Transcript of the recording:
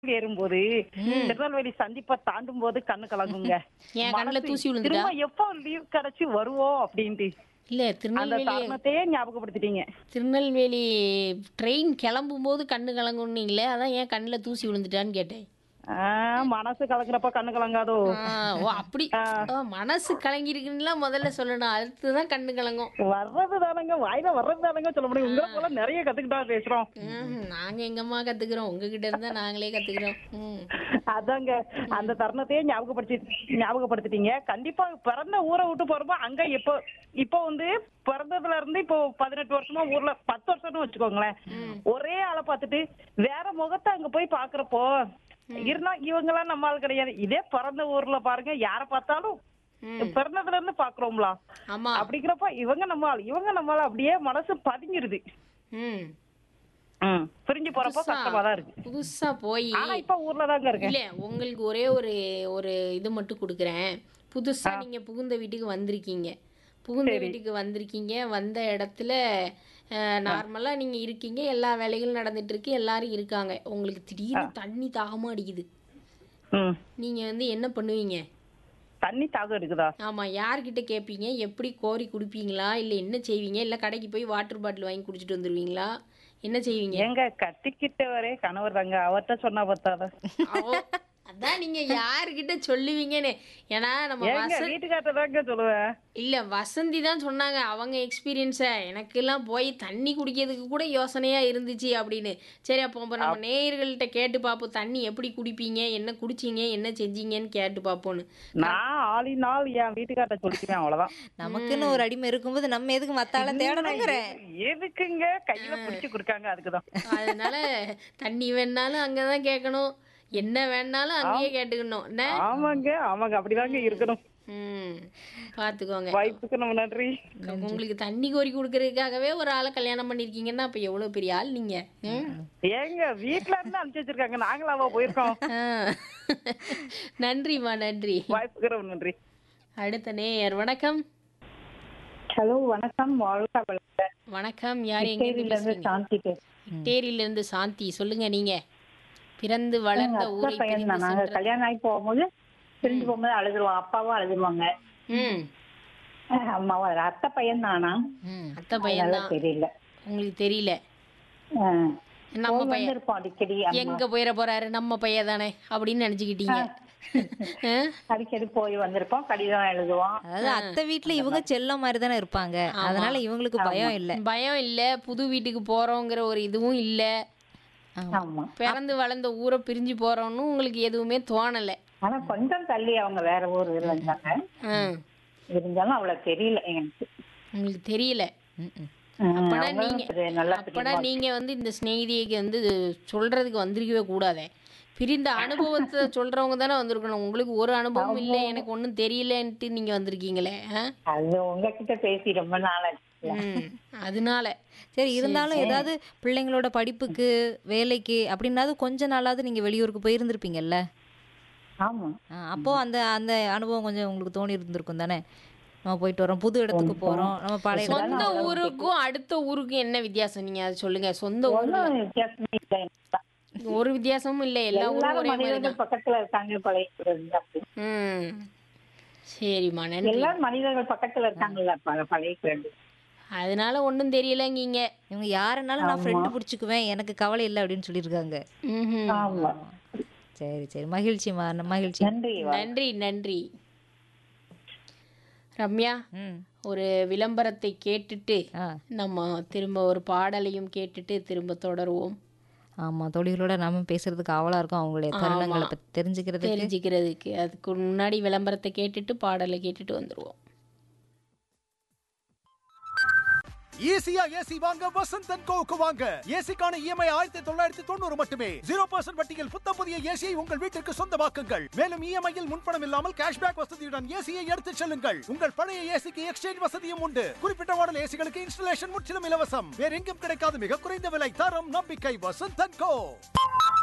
ஏறும்போது திருநெல்வேலி சந்திப்பை தாண்டும் போது கண்ணு கலங்குங்க. என் கண்ணுல மனசு தூசி விழுந்துட்டா? திரும்ப எப்போ லீவ் கிடைச்சு வருவோம் அப்படின்ட்டு இல்ல அந்த திருநெல்வேலி தருணத்தையே ஞாபகப்படுத்திட்டீங்க. திருநெல்வேலி ட்ரெயின் கிளம்பும் போது கண்ணு கலங்குன்னீங்களே, அதான் ஏன் கண்ணுல தூசி விழுந்துட்டான்னு கேட்டேன். மனசு கலங்குறப்ப கண்ணு கலங்காதோ? ஓ அப்படி. மனசு கலங்கிருக்குன்னா முதல்ல சொல்லணும், அடுத்துதான் கண்ணு கலங்கும். வர்றது தானங்க, வாயில வர்றது தானங்க சொல்ல முடியும். உங்களை போல நிறைய கத்துக்கிட்டா பேசுறோம். நாங்க எங்கம்மா கத்துக்கிறோம், உங்ககிட்ட இருந்தா நாங்களே கத்துக்கிறோம். அதாங்க அந்த தருணத்தையே ஞாபகப்படுத்திட்டீங்க. கண்டிப்பா பிறந்த ஊரை விட்டு போறப்போ அங்க இப்போ வந்து பிறந்ததுல இருந்து இப்போ 18 வருஷமா ஊர்ல 10 வருஷம்னு வச்சுக்கோங்களேன். ஒரே ஆளை பார்த்துட்டு வேற முகத்தை அங்க போய் பாக்குறப்போ இருந்தா இவங்க எல்லாம் நம்ம ஆள் கிடையாது. இதே பிறந்த ஊர்ல பாருங்க, யார பார்த்தாலும் பிறந்ததுல இருந்து பாக்குறோம்ல. ஆமா. அப்படிங்கிறப்ப இவங்க நம்ம ஆள் அப்படியே மனசு பதிஞ்சிருது. பிரிஞ்சு போறப்போ கஷ்டமா தான் இருக்கு. புதுசா போய் ஆனா இப்ப ஊர்ல தாங்க இருக்கு. இல்ல உங்களுக்கு ஒரே ஒரு ஒரு இது மட்டும் கொடுக்குறேன். புதுசா நீங்க புகுந்த வீட்டுக்கு வந்திருக்கீங்க. வந்த இடத்துல நார்மலா நீங்க இருக்கீங்க, எல்லா வேலைகளும் நடந்துட்டு இருக்கு, எல்லாரும் இருக்காங்க. உங்களுக்கு திடீர்னு தண்ணி தாகமா அடிக்குது. நீங்க வந்து என்ன பண்ணுவீங்க? தண்ணி தாகம் எடுக்குதா? ஆமா. யார்கிட்ட கேட்பீங்க? எப்படி கோரி குடிப்பீங்களா, இல்ல என்ன செய்வீங்க? இல்ல கடைக்கு போய் வாட்டர் பாட்டில் வாங்கி குடிச்சிட்டு வந்துருவீங்களா? என்ன செய்வீங்க? எங்க கட்டிக்கிட்ட வரே கணவர் தாங்க, அவர்கிட்ட சொன்னா பத்தாத. அதான் நீங்க யாருக்கிட்ட சொல்லுவீங்கன்னு. ஏன்னா நம்ம வீட்டுக்கார்ட்ட தாங்க சொல்லுவேன். இல்ல வசந்தி தான் சொன்னாங்க அவங்க எக்ஸ்பீரியன்ஸ. எனக்கெல்லாம் போய் தண்ணி குடிக்கிறதுக்கு கூட யோசனையா இருந்துச்சு அப்படின்னு. சரி அப்போ நம்ம நேயர்கள்ட்ட கேட்டு பார்ப்போம், தண்ணி எப்படி குடிப்பீங்க, என்ன குடிச்சீங்க, என்ன செஞ்சீங்கன்னு கேட்டு பார்ப்போம்னு. நான் ஆளினால் என் வீட்டுக்கார்ட்ட சொல்லிக்குவேன், அவ்வளவுதான். நமக்குன்னு ஒரு அடிமை இருக்கும்போது நம்ம எதுக்கு மத்தால தேடணுங்கிற எதுக்குங்க கையில பிடிச்சு கொடுக்காங்க, அதுக்குதான். அதனால தண்ணி வேணாலும் அங்கதான் கேட்கணும், என்ன வேணாலும் அங்கேயே கேட்டுக்கணும். ஆமாங்க அப்படிதாங்க இருக்கணும். பாத்துக்கோங்க. வாய்ப்புக்கு நம்ம நன்றி. உங்களுக்கு தண்ணி கோரி குடுக்கறதுக்காகவே ஒரு ஆளை கல்யாணம் பண்ணிருக்கீங்கன்னா அப்ப எவ்வளவு பெரிய ஆள் நீங்க. ஏங்க வீட்டுல இருந்து அனுப்பிச்சு வச்சிருக்காங்க, நாங்களாவா போயிருக்கோம். நன்றிமா, நன்றி. வாய்ப்புக்கு ரொம்ப நன்றி. அடுத்த நேயர் வணக்கம். ஹலோ வணக்கம். வணக்கம். யார் எங்க இருந்து? டேரியில இருந்து சாந்தி. சொல்லுங்க, நீங்க பிறந்து வளர்ந்த ஊரை கல்யாணம் ஆகி போகும்போது பிரிஞ்சு போகும்போது அழுதுருவான், அப்பாவும் அழுதுருவாங்க, அம்மாவும். அத்தை பையன் தானா? அத்தை பையன் தான். தெரியல உங்களுக்கு தெரியல? நம்ம பையன் இருப்போம் அடிக்கடி. எங்க போயிட போறாரு, நம்ம பையன் தானே அப்படின்னு நினைச்சுக்கிட்டீங்க. அடிக்கடி போய் வந்திருப்போம், கடிதம் எழுதுவோம். அதாவது அத்தை வீட்டுல இவங்க செல்லம் மாதிரி தானே இருப்பாங்க, அதனால இவங்களுக்கு பயம் இல்ல. புது வீட்டுக்கு போறோங்கிற ஒரு இதுவும் இல்ல. பிறந்து வளர்ந்த ஊரை பிரிஞ்சு போறோம்னு உங்களுக்கு எதுவுமே தோணல. ஆனா கொஞ்சம் தள்ளி அவங்க வேற ஊர் இருந்தாங்க, இருந்தாலும் அவ்வளவு தெரியல எனக்கு. உங்களுக்கு தெரியல? அப்பனா நீங்க வந்து இந்த ஸ்நேகிதிக்கு வந்து சொல்றதுக்கு வந்திருக்கவே கூடாதே. பிரிந்த அனுபவத்தை சொல்றவங்க தானே வந்திருக்கணும். உங்களுக்கு ஒரு அனுபவம் இல்ல, எனக்கு ஒன்னும் தெரியலன்ட்டு நீங்க வந்திருக்கீங்களே. அது உங்ககிட்ட பேசி ரொம்ப நாள் அதனால. சரி, இருந்தாலும் ஏதாவது பிள்ளைங்களோட படிப்புக்கு வேலைக்கு அப்படின்னாவது கொஞ்ச நாளாவது நீங்க வெளியூருக்கு போயிருந்திருப்பீங்கல்ல. ஆமா. அப்போ அந்த அந்த அனுபவம் கொஞ்சம் உங்களுக்கு தோணி இருந்திருக்கும் தானே. நம்ம போயிட்டு வரோம், புது இடத்துக்கு போறோம், நம்ம பழைய சொந்த ஊருக்கும் அடுத்த ஊருக்கும் என்ன வித்தியாசம், நீங்க அதை சொல்லுங்க. சொந்த ஊர்ல ஒரு வித்தியாசமும் இல்ல, எல்லா ஊரும் ஒரே மாதிரி தான். பக்கத்துல இருக்காங்க, பழைய. சரிம்மா, நன்றி. எல்லாரும் மனிதர்கள் பக்கத்துல இருக்காங்கல்ல, பழைய. அதனால ஒன்றும் தெரியலங்கீங்க. இவங்க யாருனாலும் நான் ஃப்ரெண்டு பிடிச்சிக்குவேன், எனக்கு கவலை இல்லை அப்படின்னு சொல்லியிருக்காங்க. சரி சரி, மகிழ்ச்சிமா, மகிழ்ச்சி. நன்றி நன்றி. ரம்யா, ஒரு விளம்பரத்தை கேட்டுட்டு நம்ம திரும்ப ஒரு பாடலையும் கேட்டுட்டு திரும்ப தொடருவோம். ஆமா, தொழிலோட நாம பேசுறதுக்கு ஆவலா இருக்கும், அவங்களுடைய தருணங்களை பத்தி தெரிஞ்சுக்கிறதுக்கு. அதுக்கு முன்னாடி விளம்பரத்தை கேட்டுட்டு பாடலை கேட்டுட்டு வந்துருவோம். ஈஸியா ஏசி வாங்க வசந்த் அண்ட் கோவுக்கு வாங்க. ஏசிக்கான இஎம்ஐ 1990 மட்டுமே. 0% வட்டியில் புத்தம் புதிய ஏசியை உங்கள் வீட்டிற்கு சொந்தமாக்குங்கள். மேலும் இஎம்ஐயில் முன்பணம் இல்லாமல் கேஷ்பேக் வசதியுடன் ஏசியை எடுத்துச் செல்லுங்கள். உங்கள் பழைய ஏசிக்கு எக்ஸ்சேஞ்ச் வசதியும் உண்டு. குறிப்பிட்ட மாடல் ஏசிகளுக்கு இன்ஸ்டலேஷன் முற்றிலும் இலவசம். வேற எங்கும் கிடைக்காத மிக குறைந்த விலை, தரம், நம்பிக்கை. வசந்த் அண்ட் கோ.